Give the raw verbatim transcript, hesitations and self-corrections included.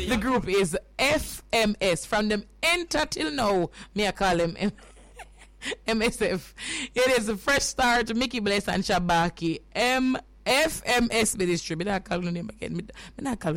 The group is F M S. From them enter till now, me I call them M- MSF. It is a fresh start. Mickey Bless and Shabaki. M F M S ministry. Me not call the name again. Me, me not call